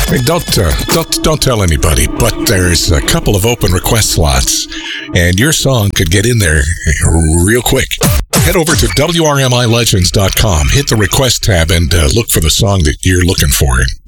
Hey, don't tell anybody, but there's a couple of open request slots, and your song could get in there real quick. Head over to WRMILegends.com, hit the request tab, and look for the song that you're looking for.